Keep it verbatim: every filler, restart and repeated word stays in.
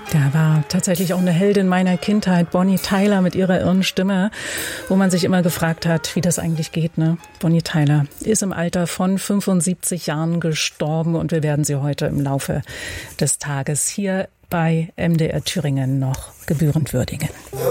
Da war tatsächlich auch eine Heldin meiner Kindheit, Bonnie Tyler mit ihrer irren Stimme, wo man sich immer gefragt hat, wie das eigentlich geht, ne? Bonnie Tyler ist im Alter von fünfundsiebzig Jahren gestorben und wir werden sie heute im Laufe des Tages hier bei M D R Thüringen noch gebührend würdigen.